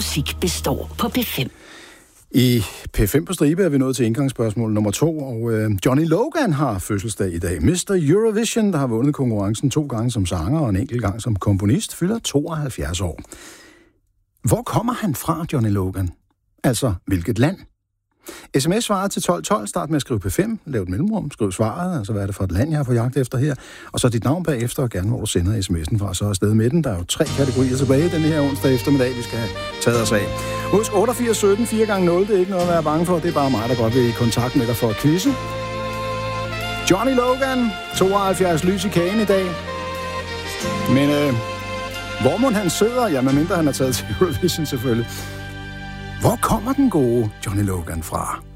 musik består på P5. I P5 på stribe er vi nået til indgangsspørgsmål nummer 2, og Johnny Logan har fødselsdag i dag. Mr. Eurovision, der har vundet konkurrencen 2 gange som sanger og en enkelt gang som komponist, fylder 72 år. Hvor kommer han fra, Johnny Logan? Altså, hvilket land? SMS-svaret til 1212, start med at skrive P5, lav et mellemrum, skriv svaret, altså hvad er det for et land, jeg har på jagt efter her, og så dit navn bagefter, og gerne hvor du sender sms'en fra, så afsted med den. Der er jo 3 kategorier tilbage den her onsdag eftermiddag, vi skal have taget os af. Husk 8817 4x0, det er ikke noget at være bange for, det er bare mig, der godt vil i kontakt med dig for at quizze. Johnny Logan, 72 lys i kagen i dag. Men hvor må han sidder, ja, medmindre han har taget til Eurovision selvfølgelig. Hvor kommer den gode Johnny Logan fra?